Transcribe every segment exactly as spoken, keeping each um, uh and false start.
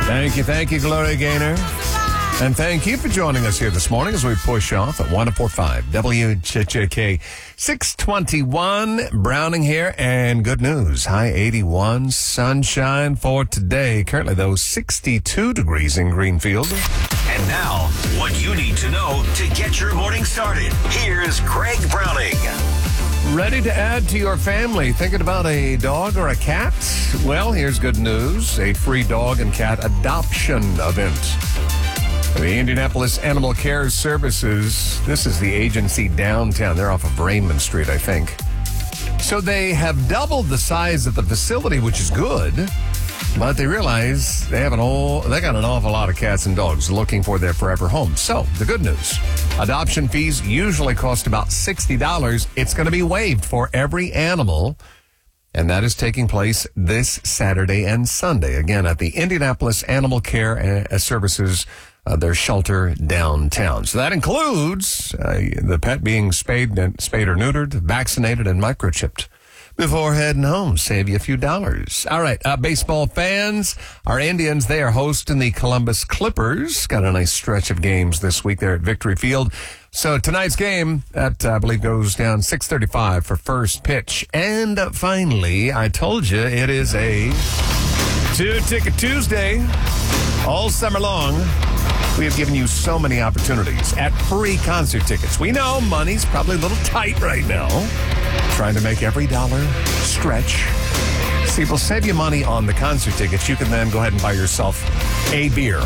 Thank you, thank you, Gloria Gaynor. And thank you for joining us here this morning as we push off at one oh four point five W J J K. six twenty-one, Browning here, and good news. High eighty-one, sunshine for today. Currently, though, sixty-two degrees in Greenfield. And now, what you need to know to get your morning started. Here's Greg Browning. Ready to add to your family? Thinking about a dog or a cat? Well, here's good news. A free dog and cat adoption event. The Indianapolis Animal Care Services, this is the agency downtown. They're off of Raymond Street, I think. So they have doubled the size of the facility, which is good, but they realize they have an all, they got an awful lot of cats and dogs looking for their forever home. So the good news, adoption fees usually cost about sixty dollars. It's going to be waived for every animal, and that is taking place this Saturday and Sunday, again, at the Indianapolis Animal Care Services Uh, their shelter downtown. So that includes uh, the pet being spayed, and, spayed or neutered, vaccinated, and microchipped before heading home. Save you a few dollars. All right, uh, baseball fans, our Indians, they are hosting the Columbus Clippers. Got a nice stretch of games this week there at Victory Field. So tonight's game, that uh, I believe goes down six thirty-five for first pitch. And uh, finally, I told you it is a two-ticket Tuesday all summer long. We have given you so many opportunities at free concert tickets. We know money's probably a little tight right now. Trying to make every dollar stretch. See, we'll save you money on the concert tickets. You can then go ahead and buy yourself a beer.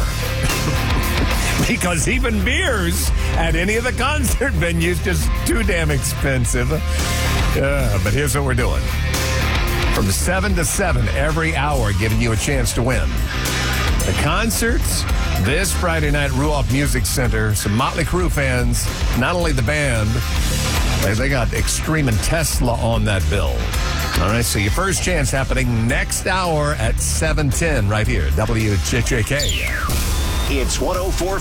Because even beers at any of the concert venues just too damn expensive. Yeah, but here's what we're doing. From seven to seven every hour, giving you a chance to win. The concerts this Friday night, Ruoff Music Center. Some Motley Crue fans, not only the band, they, they got Extreme and Tesla on that bill. All right, so your first chance happening next hour at seven ten right here, W J J K. It's one oh four